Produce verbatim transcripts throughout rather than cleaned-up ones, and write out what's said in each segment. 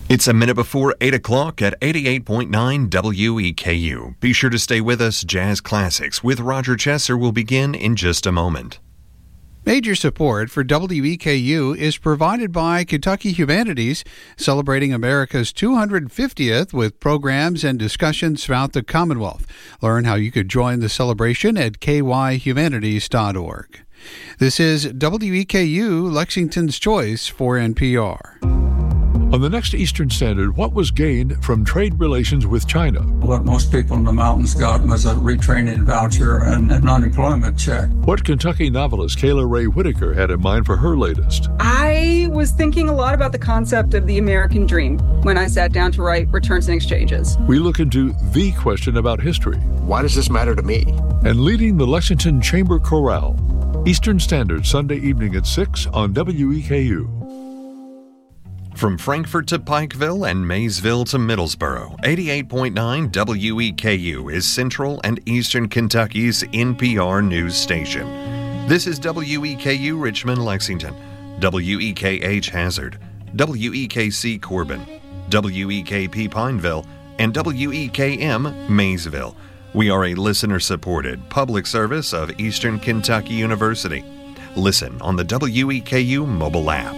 It's a minute before eight o'clock at eighty-eight point nine W E K U. Be sure to stay with us. Jazz Classics with Roger Chesser will begin in just a moment. Major support for W E K U is provided by Kentucky Humanities, celebrating America's two hundred fiftieth with programs and discussions throughout the Commonwealth. Learn how you could join the celebration at k y humanities dot org. This is W E K U, Lexington's Choice for N P R. On the next Eastern Standard, what was gained from trade relations with China? What most people in the mountains got was a retraining voucher and an unemployment check. What Kentucky novelist Kayla Ray Whitaker had in mind for her latest? I was thinking a lot about the concept of the American dream when I sat down to write Returns and Exchanges. We look into the question about history. Why does this matter to me? And leading the Lexington Chamber Chorale. Eastern Standard, Sunday evening at six on W E K U. From Frankfort to Pikeville and Maysville to Middlesboro, eighty-eight point nine W E K U is Central and Eastern Kentucky's N P R news station. This is W E K U Richmond, Lexington, W E K H Hazard, W E K C Corbin, W E K P Pineville, and W E K M Maysville. We are a listener-supported public service of Eastern Kentucky University. Listen on the W E K U mobile app.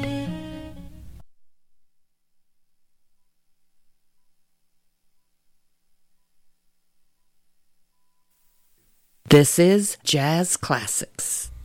This is Jazz Classics.